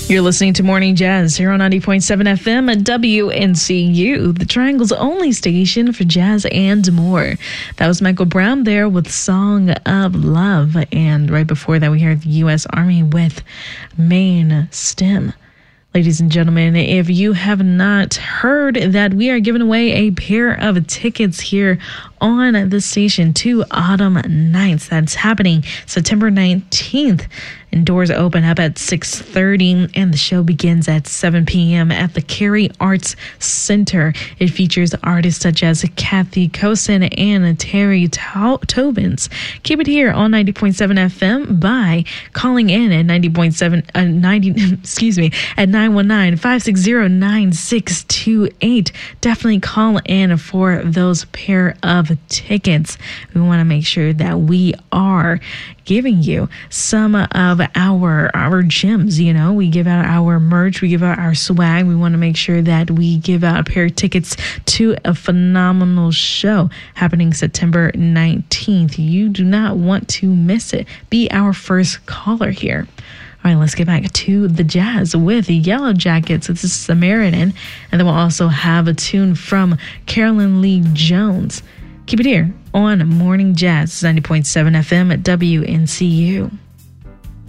You're listening to Morning Jazz here on 90.7 FM at WNCU, the Triangle's only station for jazz and more. That was Michael Brown there with Song of Love. And right before that, we heard the U.S. Army with Main Stem. Ladies and gentlemen, if you have not heard that we are giving away a pair of tickets here on the station to Autumn Nights. That's happening September 19th. And doors open up at 6:30 and the show begins at 7 p.m. at the Cary Arts Center. It features artists such as Kathy Kosin and Terry Tobins. Keep it here on 90.7 FM by calling in at 90.7 at 919-560-9628. Definitely call in for those pair of tickets. We want to make sure that we are giving you some of our gems. You know, we give out our merch, we give out our swag. We want to make sure that we give out a pair of tickets to a phenomenal show happening September 19th. You do not want to miss it. Be our first caller here. All right, let's get back to the jazz with Yellow Jackets. This is Samaritan, and then we'll also have a tune from Carolyn Lee Jones. Keep it here on Morning Jazz, 90.7 FM at WNCU.